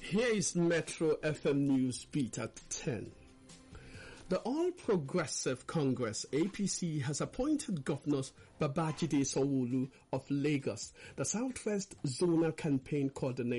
Here is Metro FM News Beat at 10. The All Progressive Congress APC has appointed Governor Babajide Sanwo-Olu of Lagos, the Southwest Zonal Campaign Coordinator,